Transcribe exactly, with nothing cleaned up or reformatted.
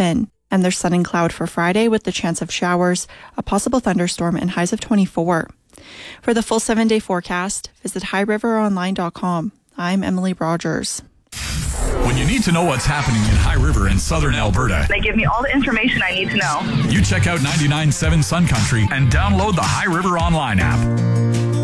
eleven. And there's sun and cloud for Friday with the chance of showers, a possible thunderstorm, and highs of twenty-four. For the full seven-day forecast, visit high river online dot com. I'm Emily Rogers. When you need to know what's happening in High River in southern Alberta, they give me all the information I need to know. You check out ninety-nine point seven Sun Country and download the High River Online app.